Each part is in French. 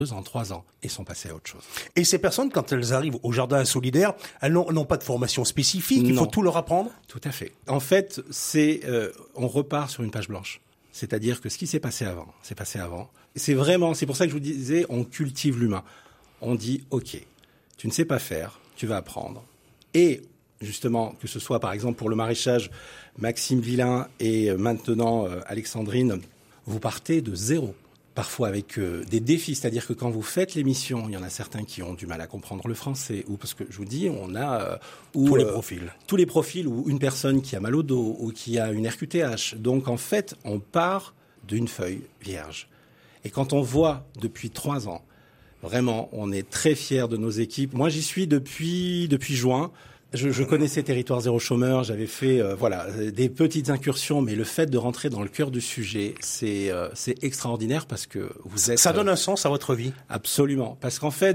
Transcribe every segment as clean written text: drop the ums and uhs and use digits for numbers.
en 3 ans et sont passées à autre chose. Et ces personnes, quand elles arrivent au jardin solidaire, elles n'ont pas de formation spécifique, il faut tout leur apprendre? Tout à fait. En fait, on repart sur une page blanche. C'est-à-dire que ce qui s'est passé avant, c'est passé avant. C'est pour ça que je vous disais, on cultive l'humain. On dit, OK, tu ne sais pas faire, tu vas apprendre. Et justement, que ce soit par exemple pour le maraîchage, Maxime Villain et maintenant Alexandrine, vous partez de zéro. Parfois avec des défis, c'est-à-dire que quand vous faites l'émission, il y en a certains qui ont du mal à comprendre le français, ou parce que je vous dis, on a tous les profils, ou une personne qui a mal au dos, ou qui a une RQTH. Donc en fait, on part d'une feuille vierge. Et quand on voit depuis 3 ans, vraiment, on est très fiers de nos équipes. Moi, j'y suis depuis juin. Je connaissais Territoire Zéro Chômeur, j'avais fait des petites incursions, mais le fait de rentrer dans le cœur du sujet, c'est extraordinaire parce que vous êtes... Ça donne un sens à votre vie? Absolument, parce qu'en fait,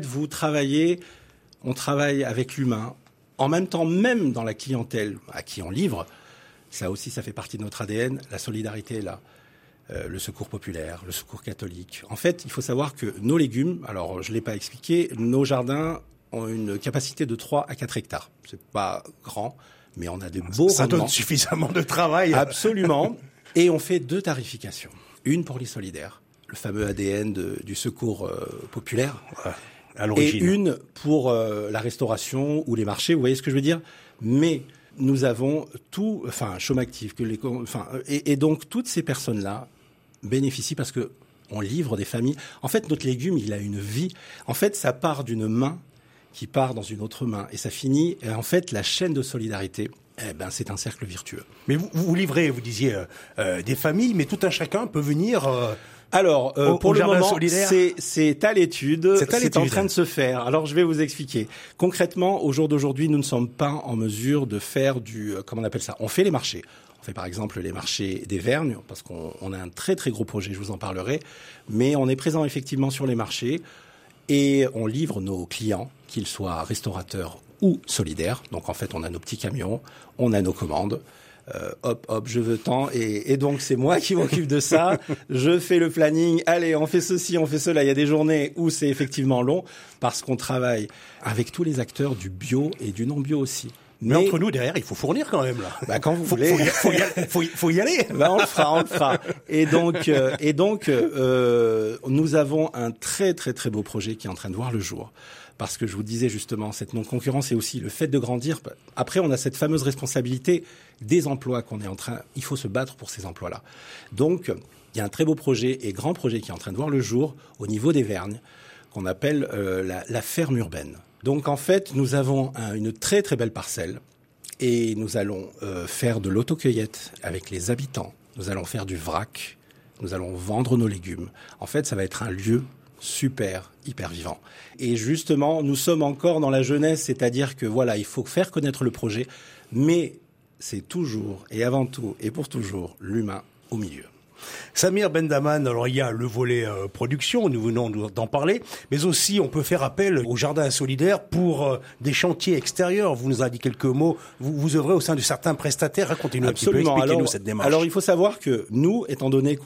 on travaille avec l'humain, en même temps, même dans la clientèle à qui on livre, ça aussi, ça fait partie de notre ADN, la solidarité est là. Le secours populaire, le secours catholique. En fait, il faut savoir que nos légumes, alors je ne l'ai pas expliqué, nos jardins ont une capacité de 3 à 4 hectares. C'est pas grand, mais on a de beaux rendements. Ça donne suffisamment de travail. Absolument. Et on fait 2 tarifications. Une pour les solidaires, le fameux ADN du secours populaire. À l'origine. Et une pour la restauration ou les marchés, vous voyez ce que je veux dire? Mais nous avons chôme actif. Et donc toutes ces personnes-là bénéficient parce que on livre des familles. En fait, notre légume, il a une vie. En fait, ça part d'une main qui part dans une autre main. Et ça finit, en fait, la chaîne de solidarité, c'est un cercle vertueux. Mais vous livrez, vous disiez, des familles, mais tout un chacun peut venir... Alors, pour le moment, solidaire. c'est à l'étude, c'est en train de se faire. Alors, je vais vous expliquer. Concrètement, au jour d'aujourd'hui, nous ne sommes pas en mesure de faire comment on appelle ça? On fait les marchés. On fait par exemple les marchés des Vergnes, parce qu'on a un très très gros projet, je vous en parlerai. Mais on est présent effectivement sur les marchés et on livre nos clients, qu'ils soient restaurateurs ou solidaires. Donc en fait, on a nos petits camions, on a nos commandes. Je veux tant, et donc c'est moi qui m'occupe de ça. Je fais le planning. Allez, on fait ceci, on fait cela. Il y a des journées où c'est effectivement long parce qu'on travaille avec tous les acteurs du bio et du non bio aussi. Mais entre nous, derrière, il faut fournir quand même, là. Quand vous voulez. Faut y aller. On le fera. Et donc, nous avons un très, très, très beau projet qui est en train de voir le jour. Parce que je vous disais justement, cette non-concurrence et aussi le fait de grandir. Après, on a cette fameuse responsabilité des emplois il faut se battre pour ces emplois-là. Donc, il y a un très beau projet et grand projet qui est en train de voir le jour au niveau des Vergnes, qu'on appelle la ferme urbaine. Donc en fait, nous avons une très très belle parcelle et nous allons faire de l'autocueillette avec les habitants. Nous allons faire du vrac, nous allons vendre nos légumes. En fait, ça va être un lieu super, hyper vivant. Et justement, nous sommes encore dans la jeunesse, c'est-à-dire que il faut faire connaître le projet, mais c'est toujours et avant tout et pour toujours l'humain au milieu. Samir Bendaman, alors il y a le volet production, nous venons d'en parler, mais aussi on peut faire appel au jardin solidaire pour des chantiers extérieurs. Vous nous avez dit quelques mots, vous œuvrez au sein de certains prestataires, racontez-nous un petit peu, expliquez-nous cette démarche. Alors il faut savoir que nous, étant donné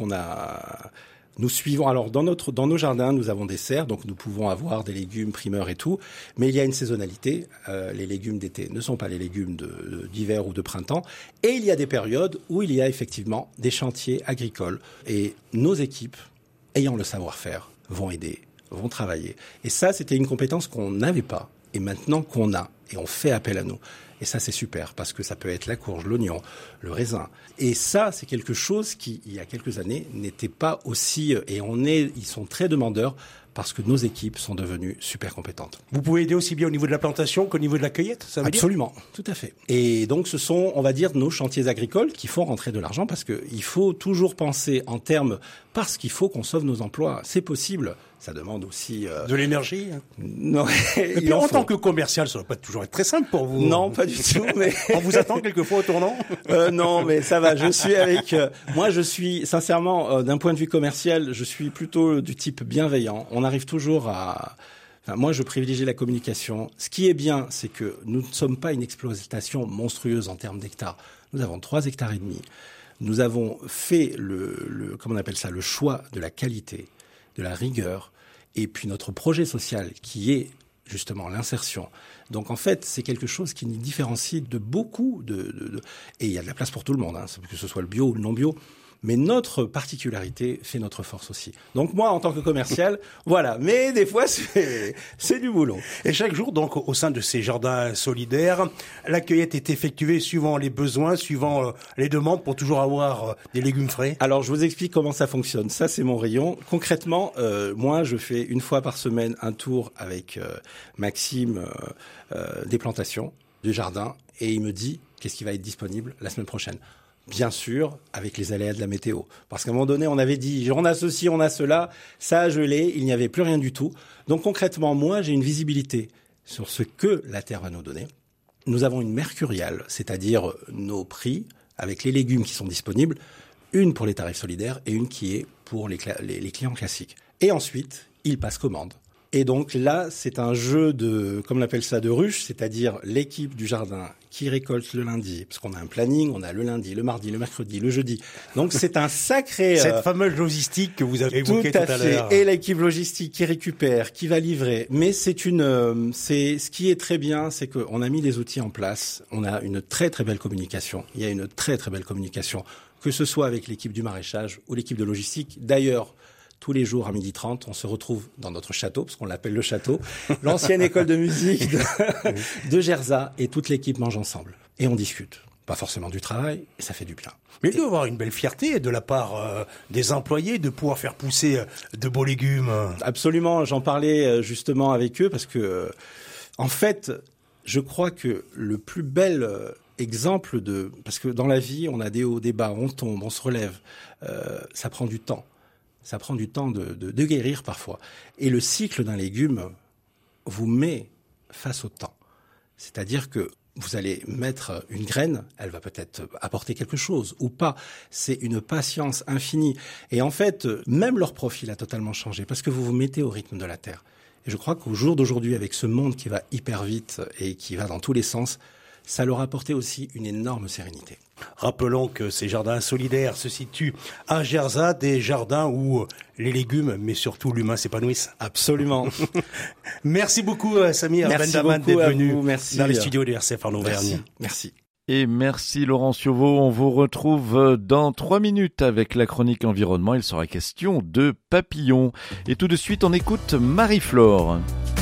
nous suivons, alors dans nos jardins, nous avons des serres, donc nous pouvons avoir des légumes primeurs et tout, mais il y a une saisonnalité. Les légumes d'été ne sont pas les légumes d'hiver ou de printemps, et il y a des périodes où il y a effectivement des chantiers agricoles, et nos équipes, ayant le savoir-faire, vont aider, vont travailler. Et ça, c'était une compétence qu'on n'avait pas, et maintenant qu'on a, et on fait appel à nous. Et ça, c'est super, parce que ça peut être la courge, l'oignon, le raisin. Et ça, c'est quelque chose qui, il y a quelques années, n'était pas aussi... Et ils sont très demandeurs, parce que nos équipes sont devenues super compétentes. Vous pouvez aider aussi bien au niveau de la plantation qu'au niveau de la cueillette, ça veut dire ? Absolument, tout à fait. Et donc, ce sont, on va dire, nos chantiers agricoles qui font rentrer de l'argent, parce qu'il faut toujours penser en termes... Parce qu'il faut qu'on sauve nos emplois. C'est possible. Ça demande aussi... De l'énergie. Non. Et puis en tant que commercial, ça ne va pas toujours être très simple pour vous. Non, pas du tout. Mais... On vous attend quelquefois au tournant. Non, mais ça va. Je suis avec... moi, je suis, sincèrement, d'un point de vue commercial, je suis plutôt du type bienveillant. On arrive toujours à... Enfin, moi, je privilégie la communication. Ce qui est bien, c'est que nous ne sommes pas une exploitation monstrueuse en termes d'hectares. Nous avons 3,5 hectares. Nous avons fait comment on appelle ça, le choix de la qualité, de la rigueur. et puis notre projet social qui est justement l'insertion. Donc en fait, c'est quelque chose qui nous différencie de beaucoup et il y a de la place pour tout le monde, que ce soit le bio ou le non bio. Mais notre particularité fait notre force aussi. Donc moi, en tant que commercial, voilà. Mais des fois, c'est du boulot. Et chaque jour, donc, au sein de ces jardins solidaires, la cueillette est effectuée suivant les besoins, suivant les demandes, pour toujours avoir des légumes frais. Alors, je vous explique comment ça fonctionne. Ça, c'est mon rayon. Concrètement, moi, je fais une fois par semaine un tour avec Maxime des plantations, du jardin, et il me dit qu'est-ce qui va être disponible la semaine prochaine. Bien sûr, avec les aléas de la météo. Parce qu'à un moment donné, on avait dit, on a ceci, on a cela, ça a gelé, il n'y avait plus rien du tout. Donc concrètement, moi, j'ai une visibilité sur ce que la terre va nous donner. Nous avons une mercuriale, c'est-à-dire nos prix, avec les légumes qui sont disponibles, une pour les tarifs solidaires et une qui est pour les clients classiques. Et ensuite, ils passent commande. Et donc là, c'est un jeu comme on appelle ça, de ruche, c'est-à-dire l'équipe du jardin qui récolte le lundi, parce qu'on a un planning, on a le lundi, le mardi, le mercredi, le jeudi. Donc c'est un sacré... Cette fameuse logistique que vous avez évoquée tout à l'heure. Et l'équipe logistique qui récupère, qui va livrer. Mais c'est ce qui est très bien, c'est qu'on a mis des outils en place. On a une très très belle communication. Il y a une très très belle communication, que ce soit avec l'équipe du maraîchage ou l'équipe de logistique. D'ailleurs, tous les jours à 12h30, on se retrouve dans notre château, parce qu'on l'appelle le château, l'ancienne école de musique de Gerza, et toute l'équipe mange ensemble. Et on discute. Pas forcément du travail, et ça fait du bien. Mais il doit y avoir une belle fierté de la part des employés de pouvoir faire pousser de beaux légumes. Absolument, j'en parlais justement avec eux, parce que, en fait, je crois que le plus bel exemple parce que dans la vie, on a des hauts, des bas, on tombe, on se relève, ça prend du temps. Ça prend du temps de guérir parfois. Et le cycle d'un légume vous met face au temps. C'est-à-dire que vous allez mettre une graine, elle va peut-être apporter quelque chose ou pas. C'est une patience infinie. Et en fait, même leur profil a totalement changé parce que vous vous mettez au rythme de la terre. Et je crois qu'au jour d'aujourd'hui, avec ce monde qui va hyper vite et qui va dans tous les sens, ça leur a apporté aussi une énorme sérénité. Rappelons que ces jardins solidaires se situent à Gerza, des jardins où les légumes, mais surtout l'humain, s'épanouissent. Absolument. Merci beaucoup, Samir Bendaman, d'être venu dans les studios de RCF en Auvergne. Merci. Et merci Laurent Cioveau. On vous retrouve dans 3 minutes avec la chronique environnement. Il sera question de papillons. Et tout de suite, on écoute Marie-Flore.